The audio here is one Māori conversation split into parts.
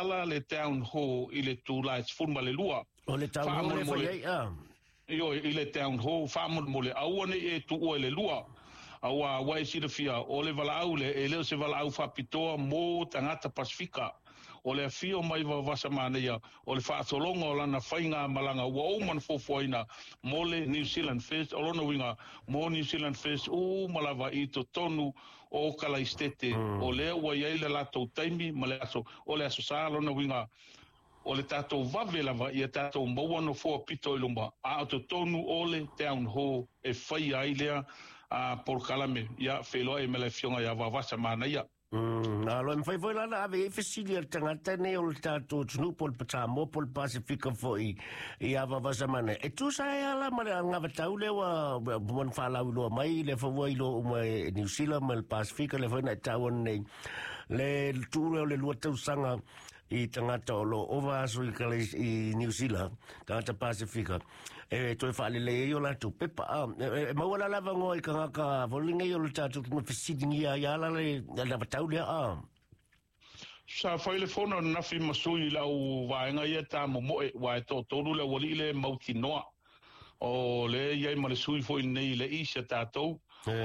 tala le town hall i le tūlai tfurma le lua. O le town hall le whaiei Io i le town hall whamur mo le awane e tu ua le lua. Awa wai sira fia o le walau le e leo se walau whapitoa mō tangata Pasifika. O le fio mai wawasa manea o le whaatolonga o lana whainga malanga ua ouman fofoina mo le New Zealand First, o lona winga mo New Zealand First o malawa i to tonu o kalaistete o lea ua iaile lato taimi ma le aso o le aso sa lona winga o le tātou vave lava i a tātou maua no fua pito i lumba a to tonu o le town hall e whai ailea a por kalame ia wheloa e mele fionga ia wawasa manea. Alo me fai foi lana ave e fesili al tangata ne o le tātou tunu pol patamo pol Pasifika foi i ava vasa mana e tu sa e ala ma le ngava tau le wa mon whalau loa mai le whawai lo uma e New Zealand ma le Pasifika le whaina e tau nei le tūre o le lua tau sanga i tangata o lo ova aso i New Zealand tangata Pasifika e toi whaale le e o la tu pepa e mawala lava ngoi ka ngaka volinga i o le tātou tunu fesili ngia i ala le lava tau Sa whaile whono nafi masui lau waenga ia tā momoe wae tō tōru le wali le mauti noa o le iai ma le sui foi nei le isa tātou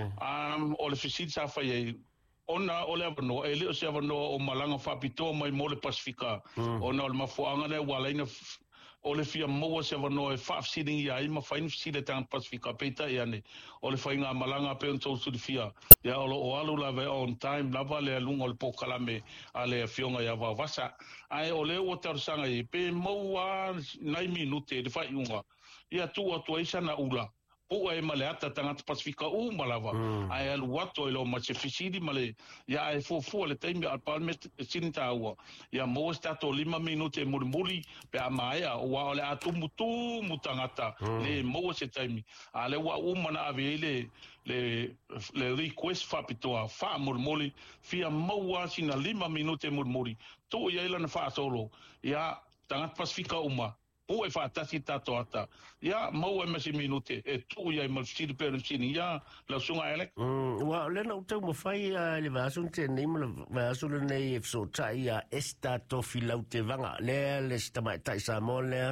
o le fisit sa whai ona o le avanoa e leo se avanoa o malanga whapitoa mai mo le Pasifika ona o le mafuanga ne walaina o le fia moa se avanoa e whaafsiringi ia ima whainu fisile tanga Pasifika peita e ane o le whainga malanga pe on tōsu di fia ia o alu lave on time lava le alunga o le pokalame a le fionga ia wawasa ai o le ua tarusanga i pe moa nai minute de whaiunga ia tua isa na ula o e male ata tangata Pasifika o malava ai alu wato ilo ma se fisiri male ia e fufu le taimi al palme sinta ua ia mo stato 5 minute murmuri pe amaia o ole atu mutu mutangata le mo se taimi ale wa umana avele le request fa pitoa fa murmuri fia mo sina 5 minute murmuri to ia ila na fa solo ia tangata Pasifika uma o e whaatasi tato ata. Ia, mau e masi minute, e tu ia i malfisiri perusini, ia, lau sunga elek. Wa, lena utau mawhai le vasun te nei, ma le vasun nei e fsotai a esta tofi lau te vanga, lea le stamai tai Samoa lea,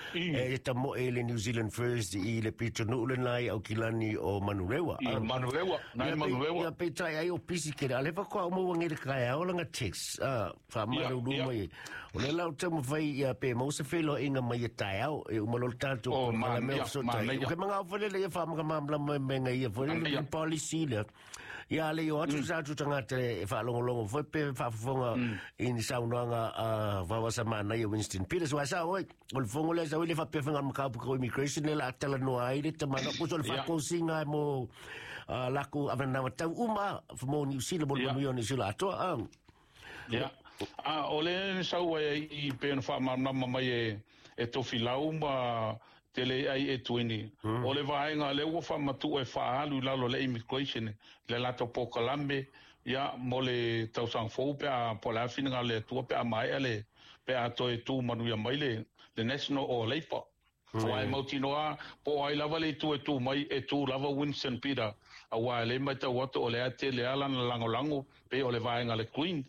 e tamo e le New Zealand First i le pito nuulen lai au kilani o Manurewa. Manurewa, nai Manurewa. Ia peitai ai o pisi kere, ale whakua o maua ngere kai au langa text, whamaru ruma i. O le lau tau mawhai ia pe mausa whelo inga mai e tai au e umalol tātou o malameo fsotai o ke mga awhale le wha mga mamla menga ia whale le policy le ia le o atu sātu tangata e whaalongolongo whai pe whaafonga i ni saunoanga wawasa mana i Winston Peters wa sa oi o le whongo le sa oi le whapewhanga makaupuka o immigration le la atala noa ai le tamana kuso le whakosinga mo laku avanawa tau uma mo New Zealand mo New Zealand atoa ia o le sau i pe na whaamama mai e tofi lau ma tele ai e tuini. O le vaenga le ua whamatu e whaalu lalo le immigration le lato pokalame ia mo le tausang fōu pe a pola whininga le tua pe a mai ale pe a toi tū manu ia mai le National o Leipa. Wai mauti noa po ai lava le tū mai e tū lava Winston Peter a wai le mai tau watu o le ate le ala na lango pe o le vaenga le Queen.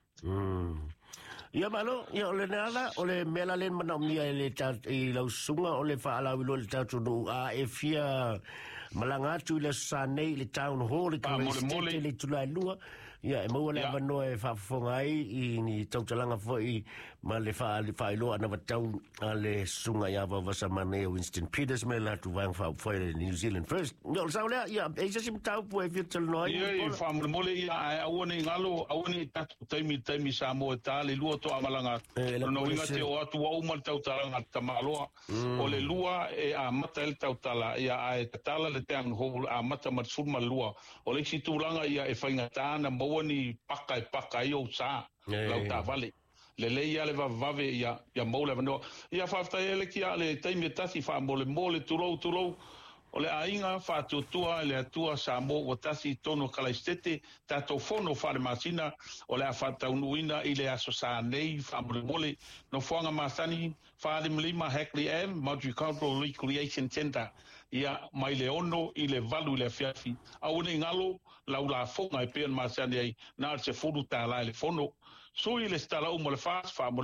Ia malo, ia ole nala, ole mela len mana mia le tat i lau sunga ole whaala wilo le tatu no a e fia malanga atu le sanei le town hall le kalestete le tulai lua ia e maua le avanoa e whaafonga ai i ni tautalanga fwoi ma le whaailoa ana watau a le sunga ia wawasa mane Winston Peters me la tu vang whaafoi le New Zealand First ia sao lea ia e sasim tau pu e virtual noi ia i whaamole ia a awane ngalo awane tatu taimi Samoa ta le lua to amalanga no winga te o atu wa umal tautalanga tamaloa o le lua e a mata el tautala ia a e tala le teang hol a mata matsuma lua o le situlanga ia e whainga tāna mawani paka i o sa lau tā vale le ia le vave ia maule vano ia whaftai ele kia le taimi tasi wha mole turou o le ainga whātutua le atua Samoa o tasi tono kalaistete tātou whono whare masina o le a whataunuina i le aso sa nei whamole no whanga masani whare mlima Hackley M Multicultural Recreation Centre ia mai le ono i le valu i le fiafi au ne ngalo lau la whonga e pean masani ai nā se furu tā lai le whono so i le stala umo le whaas